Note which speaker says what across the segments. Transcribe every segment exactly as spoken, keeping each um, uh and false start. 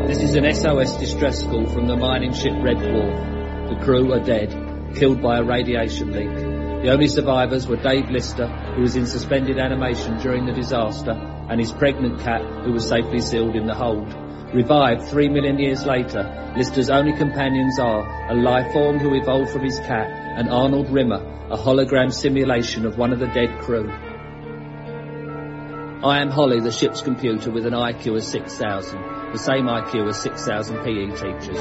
Speaker 1: This is an S O S distress call from the mining ship Red Dwarf. The crew are dead, killed by a radiation leak. The only survivors were Dave Lister, who was in suspended animation during the disaster, and his pregnant cat, who was safely sealed in the hold. Revived three million years later, Lister's only companions are a life form who evolved from his cat, and Arnold Rimmer, a hologram simulation of one of the dead crew. I am Holly, the ship's computer, with an I Q of six thousand, the same I Q as six thousand P E teachers.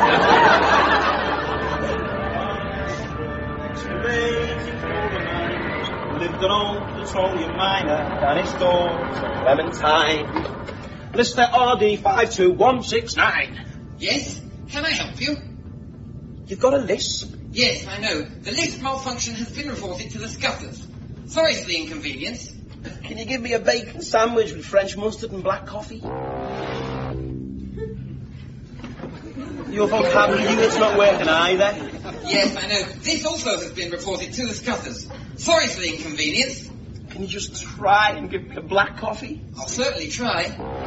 Speaker 2: Lived an old petroleum miner down his door, Clementine. Lister R D five two one six nine.
Speaker 3: Yes? Can I help you?
Speaker 2: You've got a list?
Speaker 3: Yes, I know. The list malfunction has been reported to the scutters. Sorry for the inconvenience.
Speaker 2: Can you give me a bacon sandwich with French mustard and black coffee? Your vocabulary unit's not working either.
Speaker 3: Yes, I know. This also has been reported to the scutters. Sorry for the inconvenience.
Speaker 2: Can you just try and give me a black coffee?
Speaker 3: I'll certainly try.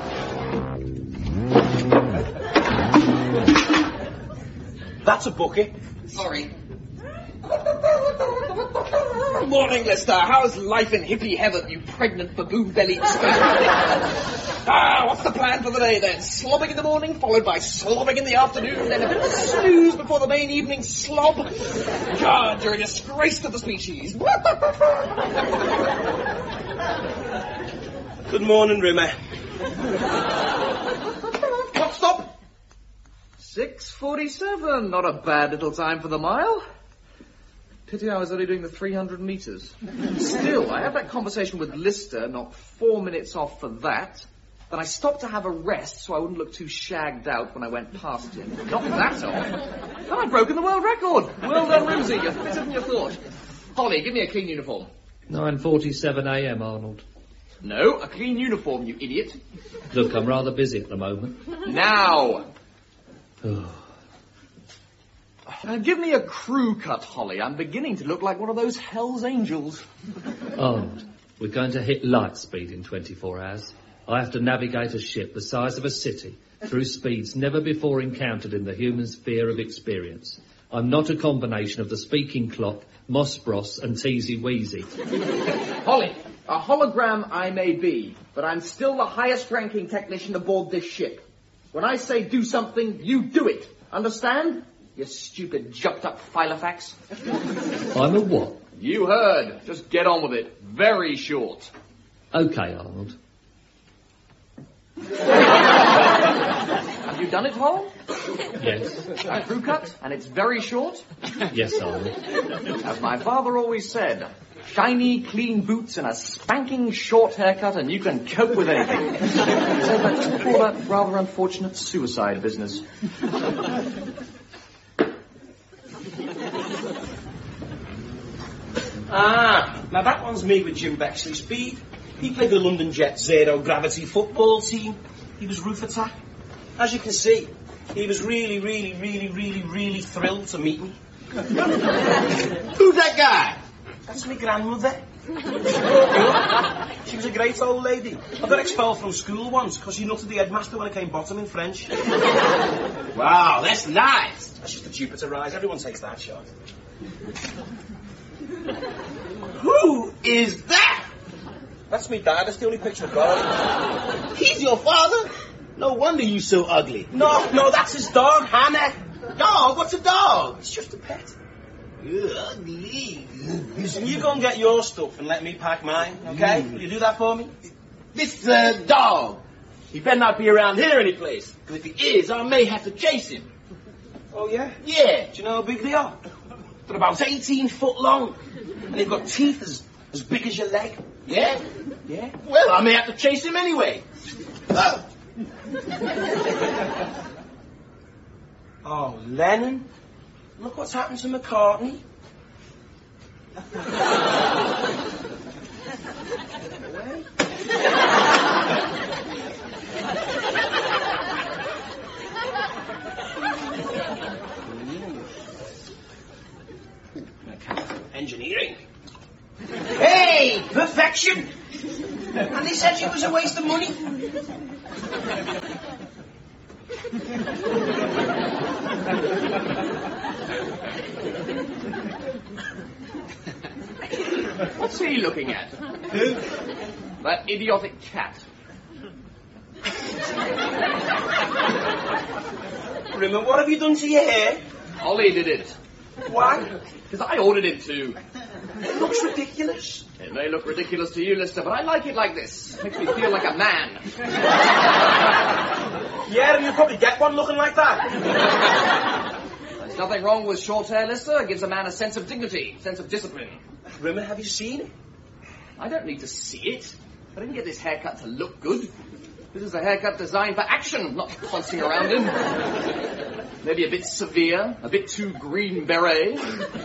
Speaker 2: That's a bucket.
Speaker 3: Sorry.
Speaker 4: Good morning, Lister. How's life in hippie heaven, you pregnant baboon-bellied Ah, what's the plan for the day, then? Slobbing in the morning, followed by slobbing in the afternoon, then a bit of a snooze before the main evening slob? God, you're a disgrace to the species.
Speaker 2: Good morning, Rimmer.
Speaker 4: What, stop? six forty-seven. Not a bad little time for the mile. Pity I was only doing the three hundred metres. Still, I had that conversation with Lister, not four minutes off for that. Then I stopped to have a rest so I wouldn't look too shagged out when I went past him. Not that off. Then I'd broken the world record. Well done, Rimsey. You're fitter than you thought. Holly, give me a clean uniform.
Speaker 1: nine forty-seven a m, Arnold.
Speaker 4: No, a clean uniform, you idiot.
Speaker 1: Look, I'm rather busy at the moment.
Speaker 4: Now! Uh, give me a crew cut, Holly. I'm beginning to look like one of those Hell's Angels.
Speaker 1: Arnold, we're going to hit light speed in twenty-four hours. I have to navigate a ship the size of a city through speeds never before encountered in the human sphere of experience. I'm not a combination of the speaking clock, Moss Bros and Teasy Weezy.
Speaker 4: Holly, a hologram I may be, but I'm still the highest ranking technician aboard this ship. When I say do something, you do it. Understand? You stupid, jumped-up Filofax.
Speaker 1: I'm a what?
Speaker 4: You heard. Just get on with it. Very short.
Speaker 1: Okay, Arnold.
Speaker 4: Have you done it, Hol?
Speaker 1: Yes.
Speaker 4: A crew cut, and it's very short?
Speaker 1: Yes, Arnold.
Speaker 4: As my father always said, shiny, clean boots and a spanking short haircut, and you can cope with anything. So let's call that rather unfortunate suicide business.
Speaker 2: Ah, now that one's me with Jim Bexley Speed. He played the London Jet Zero Gravity football team. He was roof attack. As you can see, he was really, really, really, really, really thrilled to meet me.
Speaker 5: Who's that guy?
Speaker 2: That's my grandmother. She was a great old lady. I got expelled from school once because she nutted the headmaster when I came bottom in French.
Speaker 5: Wow, that's nice.
Speaker 2: That's just a Jupiter rise. Everyone takes that shot.
Speaker 5: Who is that?
Speaker 2: That's me dad. That's the only picture I've got.
Speaker 5: He's your father? No wonder you so ugly.
Speaker 2: No, no, that's his dog, Hannah.
Speaker 5: Dog? What's a dog?
Speaker 2: It's just a pet.
Speaker 5: You're ugly.
Speaker 2: Listen, you go and get your stuff and let me pack mine, okay?
Speaker 5: Mm.
Speaker 2: Will you do that for me?
Speaker 5: This uh, dog. He better not be around here anyplace. Because if he is, I may have to chase him.
Speaker 2: Oh, yeah?
Speaker 5: Yeah.
Speaker 2: Do you know how big they are?
Speaker 5: They're about eighteen foot long. And they've got teeth as, as big as your leg. Yeah?
Speaker 2: Yeah?
Speaker 5: Well, I may have to chase him anyway. Oh.
Speaker 2: Oh, Lennon? Look what's happened to McCartney. Engineering. Hey, perfection! And they said she was a waste of money.
Speaker 4: What's he looking at?
Speaker 2: Who?
Speaker 4: That idiotic cat.
Speaker 2: Rimmer, what have you done to your hair?
Speaker 4: Ollie did it.
Speaker 2: Why?
Speaker 4: Because I ordered it to.
Speaker 2: It looks ridiculous.
Speaker 4: It may look ridiculous to you, Lister, but I like it like this. Makes me feel like a man.
Speaker 2: Yeah, and you'll probably get one looking like that.
Speaker 4: There's nothing wrong with short hair, Lister. It gives a man a sense of dignity, sense of discipline.
Speaker 2: Rimmer, have you seen it?
Speaker 4: I don't need to see it. I didn't get this haircut to look good. This is a haircut designed for action, not pouncing around in. Maybe a bit severe, a bit too green beret.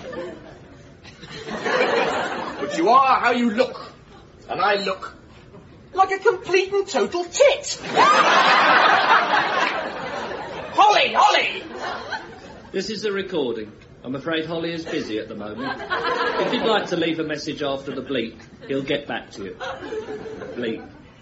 Speaker 4: But you are how you look. And I look like a complete and total tit. Holly, Holly!
Speaker 1: This is a recording. I'm afraid Holly is busy at the moment. If you'd like to leave a message after the bleep, he'll get back to you. Bleep.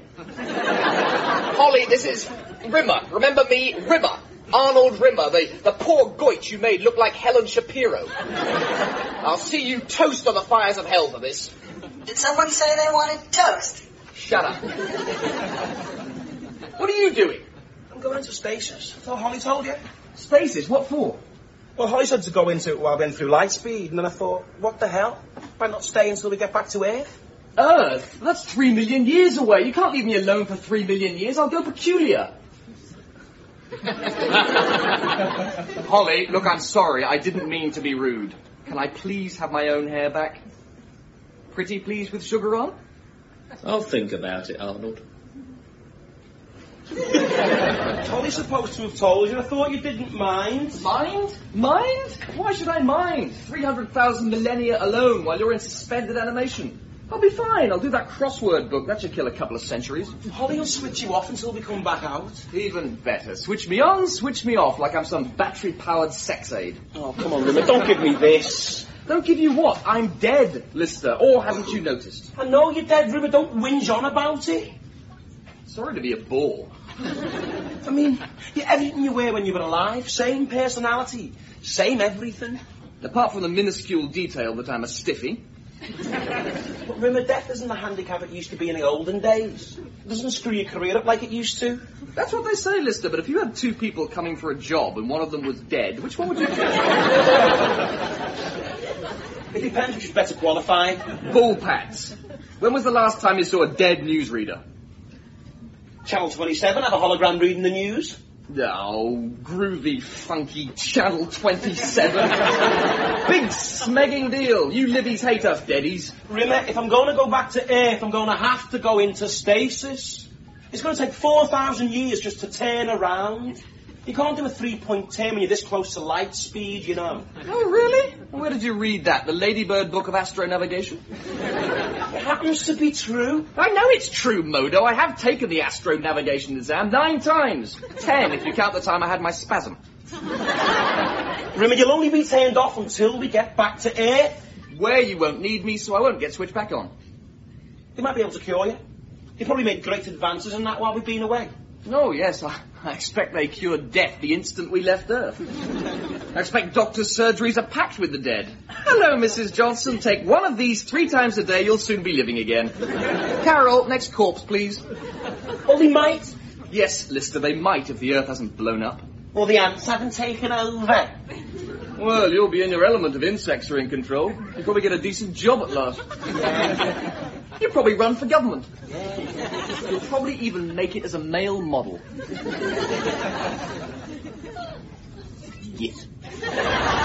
Speaker 4: Holly, this is Rimmer. Remember me? Rimmer. Arnold Rimmer, the, the poor goit you made look like Helen Shapiro. I'll see you toast on the fires of hell for this.
Speaker 6: Did somebody say they wanted toast?
Speaker 4: Shut up. What are you doing?
Speaker 2: I'm going to Stasis. I thought Holly told you.
Speaker 4: Stasis? What for?
Speaker 2: Well, Holly said to go into it while I went through Lightspeed, and then I thought, what the hell? Why not stay until we get back to Earth?
Speaker 4: Earth? That's three million years away. You can't leave me alone for three million years. I'll go peculiar. Holly, look, I'm sorry. I didn't mean to be rude. Can I please have my own hair back? Pretty pleased with sugar on?
Speaker 1: I'll think about it, Arnold.
Speaker 2: Holly's supposed to have told you. I thought you didn't mind.
Speaker 4: Mind? Mind? Why should I mind? three hundred thousand millennia alone while you're in suspended animation. I'll be fine. I'll do that crossword book. That should kill a couple of centuries.
Speaker 2: Holly will switch you off until we come back out.
Speaker 4: Even better. Switch me on, switch me off like I'm some battery-powered sex aid.
Speaker 2: Oh, come on, Rimmer. Don't give me this.
Speaker 4: Don't give you what? I'm dead, Lister. Or haven't you noticed?
Speaker 2: I know you're dead, Rimmer. Don't whinge on about it.
Speaker 4: Sorry to be a bore.
Speaker 2: I mean, you're everything you were when you were alive. Same personality. Same everything.
Speaker 4: Apart from the minuscule detail that I'm a stiffy.
Speaker 2: But Rimmer, death isn't the handicap it used to be in the olden days. It doesn't screw your career up like it used to.
Speaker 4: That's what they say, Lister, but if you had two people coming for a job and one of them was dead, which one would you choose?
Speaker 2: It depends which is better qualified.
Speaker 4: Bull pats. When was the last time you saw a dead newsreader?
Speaker 2: Channel twenty-seven, have a hologram reading the news.
Speaker 4: Oh, groovy, funky Channel twenty-seven. Big smegging deal. You Libbies hate us, deadies.
Speaker 2: Rimmer, if I'm going to go back to Earth, I'm going to have to go into stasis. It's going to take four thousand years just to turn around. You can't do a three-point turn when you're this close to light speed, you know.
Speaker 4: Oh, really? Where did you read that? The Ladybird Book of Astronavigation?
Speaker 2: It happens to be true.
Speaker 4: I know it's true, Modo. I have taken the astronavigation exam nine times. Ten, if you count the time I had my spasm.
Speaker 2: Rimmer, you'll only be turned off until we get back to Earth.
Speaker 4: Where you won't need me, so I won't get switched back on.
Speaker 2: They might be able to cure you. They probably made great advances in that while we've been away.
Speaker 4: Oh, yes, I, I expect they cured death the instant we left Earth. I expect doctors' surgeries are packed with the dead. Hello, Missus Johnson. Take one of these three times a day. You'll soon be living again. Carol, next corpse, please.
Speaker 2: Well, they might.
Speaker 4: Yes, Lister, they might if the Earth hasn't blown up.
Speaker 2: Or the ants haven't taken over.
Speaker 4: Well, you'll be in your element if insects are in control. You'll probably get a decent job at last. You'll probably run for government. You'll probably even make it as a male model. Yes.